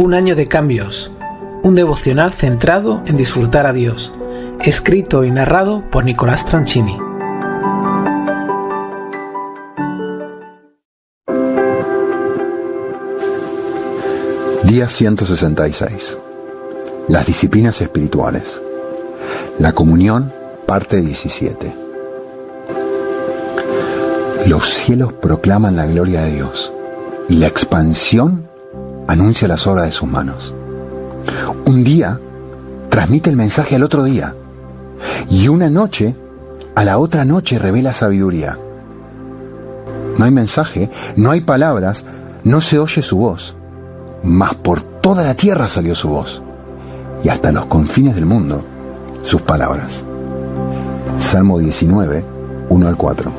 Un año de cambios, un devocional centrado en disfrutar a Dios, escrito y narrado por Nicolás Tranchini. Día 166. Las disciplinas espirituales. La comunión, parte 17. Los cielos proclaman la gloria de Dios y la expansión anuncia las obras de sus manos. Un día transmite el mensaje al otro día y una noche a la otra noche revela sabiduría. No hay mensaje, no hay palabras, no se oye su voz, mas por toda la tierra salió su voz y hasta los confines del mundo sus palabras. Salmo 19, 1 al 4.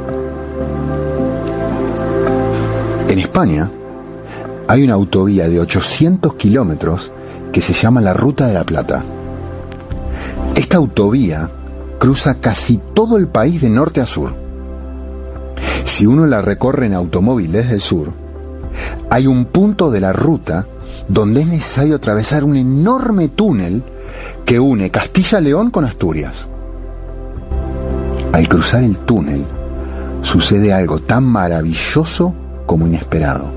En España hay una autovía de 800 kilómetros que se llama la Ruta de la Plata. Esta autovía cruza casi todo el país de norte a sur. Si uno la recorre en automóvil desde el sur, hay un punto de la ruta donde es necesario atravesar un enorme túnel que une Castilla y León con Asturias. Al cruzar el túnel, sucede algo tan maravilloso como inesperado.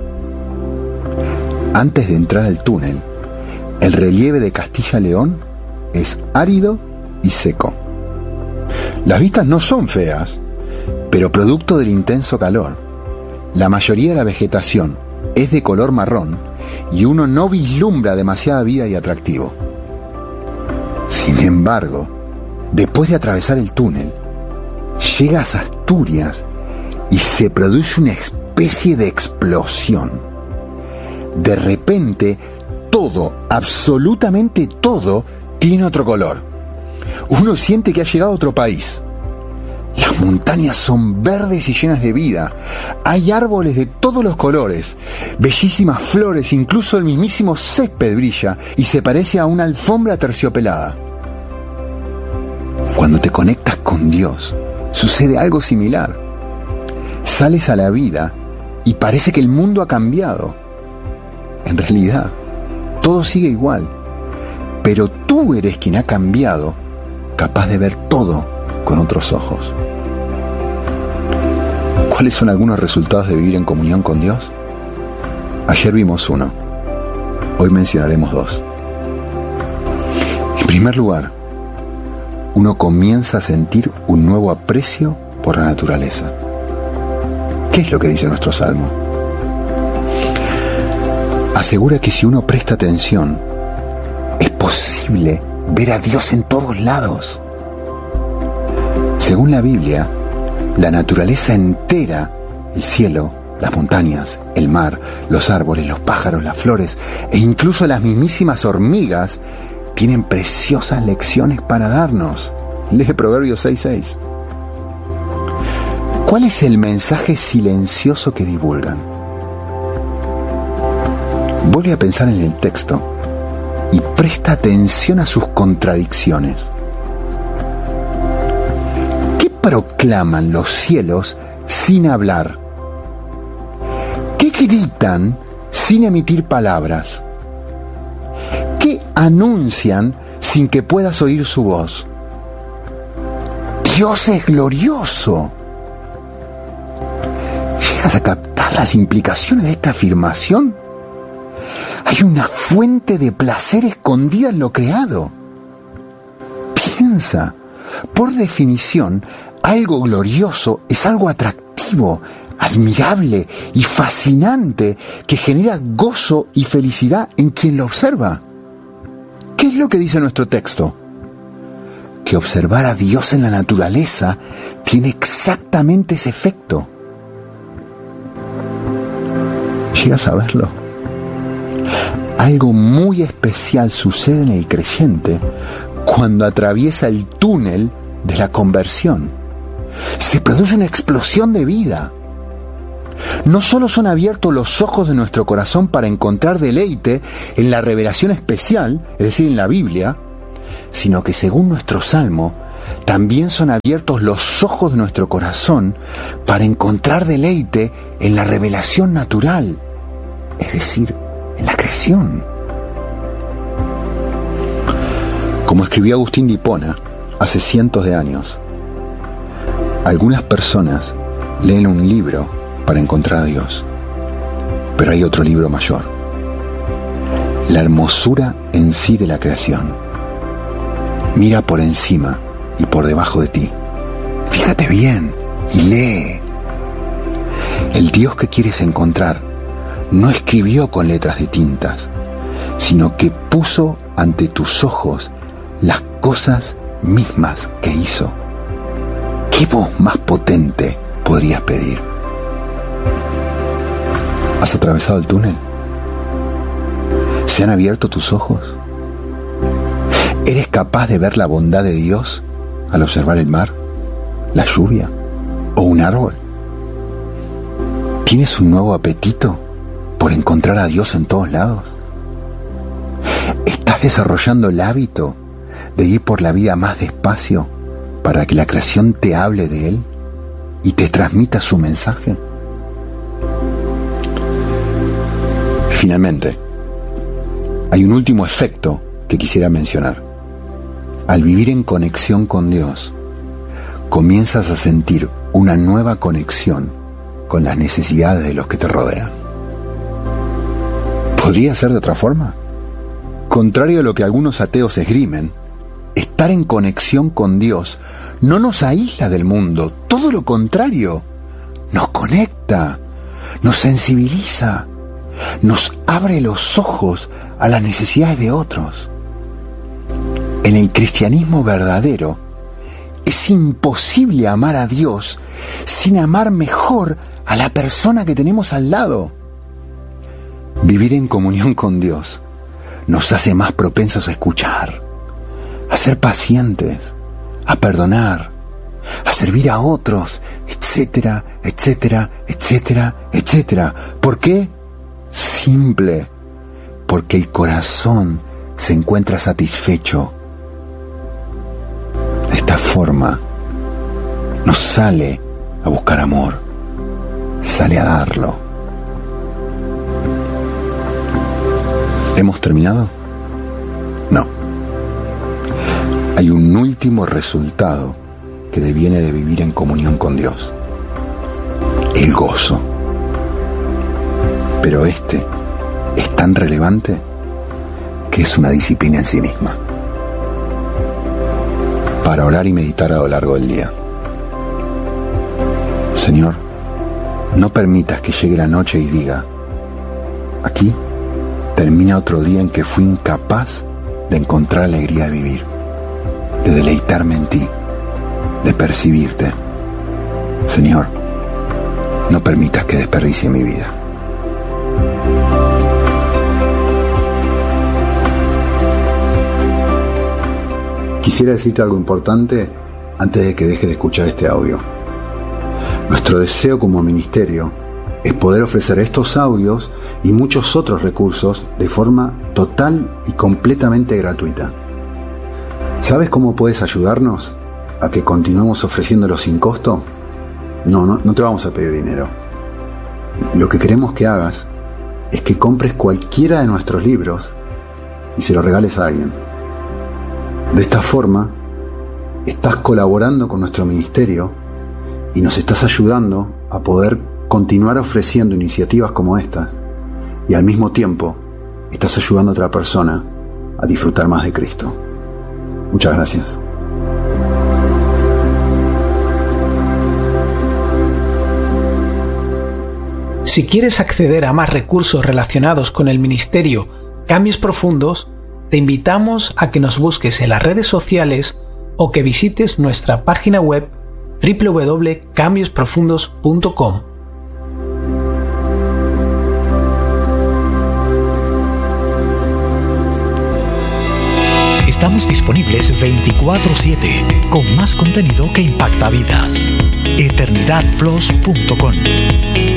Antes de entrar al túnel, el relieve de Castilla y León es árido y seco. Las vistas no son feas, pero producto del intenso calor, la mayoría de la vegetación es de color marrón y uno no vislumbra demasiada vida y atractivo. Sin embargo, después de atravesar el túnel, llegas a Asturias y se produce una especie de explosión. De repente, todo, absolutamente todo, tiene otro color. Uno siente que ha llegado a otro país. Las montañas son verdes y llenas de vida. Hay árboles de todos los colores, bellísimas flores, incluso el mismísimo césped brilla y se parece a una alfombra terciopelada. Cuando te conectas con Dios, sucede algo similar. Sales a la vida y parece que el mundo ha cambiado. En realidad, todo sigue igual, pero tú eres quien ha cambiado, capaz de ver todo con otros ojos. ¿Cuáles son algunos resultados de vivir en comunión con Dios? Ayer vimos uno, hoy mencionaremos dos. En primer lugar, uno comienza a sentir un nuevo aprecio por la naturaleza. ¿Qué es lo que dice nuestro Salmo? Asegura que si uno presta atención, es posible ver a Dios en todos lados. Según la Biblia, la naturaleza entera, el cielo, las montañas, el mar, los árboles, los pájaros, las flores e incluso las mismísimas hormigas tienen preciosas lecciones para darnos. Lee Proverbios 6:6. ¿Cuál es el mensaje silencioso que divulgan? Vuelve a pensar en el texto y presta atención a sus contradicciones. ¿Qué proclaman los cielos sin hablar? ¿Qué gritan sin emitir palabras? ¿Qué anuncian sin que puedas oír su voz? Dios es glorioso. ¿Llegas a captar las implicaciones de esta afirmación? Hay una fuente de placer escondida en lo creado. Piensa, por definición, algo glorioso es algo atractivo, admirable y fascinante que genera gozo y felicidad en quien lo observa. ¿Qué es lo que dice nuestro texto? Que observar a Dios en la naturaleza tiene exactamente ese efecto. ¿Llegas a verlo? Algo muy especial sucede en el creyente cuando atraviesa el túnel de la conversión. Se produce una explosión de vida. No solo son abiertos los ojos de nuestro corazón para encontrar deleite en la revelación especial, es decir, en la Biblia, sino que según nuestro Salmo, también son abiertos los ojos de nuestro corazón para encontrar deleite en la revelación natural, es decir, en la creación. Como escribió Agustín de Hipona hace cientos de años, algunas personas leen un libro para encontrar a Dios, pero hay otro libro mayor: la hermosura en sí de la creación. Mira por encima y por debajo de ti. Fíjate bien y lee. El Dios que quieres encontrar no escribió con letras de tintas, sino que puso ante tus ojos las cosas mismas que hizo. ¿Qué voz más potente podrías pedir? ¿Has atravesado el túnel? ¿Se han abierto tus ojos? ¿Eres capaz de ver la bondad de Dios al observar el mar, la lluvia o un árbol? ¿Tienes un nuevo apetito por encontrar a Dios en todos lados? ¿Estás desarrollando el hábito de ir por la vida más despacio para que la creación te hable de Él y te transmita su mensaje? Finalmente, hay un último efecto que quisiera mencionar. Al vivir en conexión con Dios, comienzas a sentir una nueva conexión con las necesidades de los que te rodean. ¿Podría ser de otra forma? Contrario a lo que algunos ateos esgrimen, estar en conexión con Dios no nos aísla del mundo, todo lo contrario, nos conecta, nos sensibiliza, nos abre los ojos a las necesidades de otros. En el cristianismo verdadero, es imposible amar a Dios sin amar mejor a la persona que tenemos al lado. Vivir en comunión con Dios nos hace más propensos a escuchar, a ser pacientes, a perdonar, a servir a otros, etcétera, etcétera, etcétera, etcétera. ¿Por qué? Simple, porque el corazón se encuentra satisfecho. De esta forma, no sale a buscar amor, sale a darlo. ¿Hemos terminado? No. Hay un último resultado que deviene de vivir en comunión con Dios: el gozo. Pero este es tan relevante que es una disciplina en sí misma. Para orar y meditar a lo largo del día. Señor, no permitas que llegue la noche y diga: aquí termina otro día en que fui incapaz de encontrar alegría de vivir, de deleitarme en ti, de percibirte. Señor, no permitas que desperdicie mi vida. Quisiera decirte algo importante antes de que dejes de escuchar este audio. Nuestro deseo como ministerio es poder ofrecer estos audios y muchos otros recursos de forma total y completamente gratuita. ¿Sabes cómo puedes ayudarnos a que continuemos ofreciéndolo sin costo? No te vamos a pedir dinero. Lo que queremos que hagas es que compres cualquiera de nuestros libros y se lo regales a alguien. De esta forma, estás colaborando con nuestro ministerio y nos estás ayudando a poder continuar ofreciendo iniciativas como estas, y al mismo tiempo estás ayudando a otra persona a disfrutar más de Cristo. Muchas gracias. Si quieres acceder a más recursos relacionados con el ministerio Cambios Profundos, te invitamos a que nos busques en las redes sociales o que visites nuestra página web www.cambiosprofundos.com. Estamos disponibles 24/7 con más contenido que impacta vidas. eternidadplus.com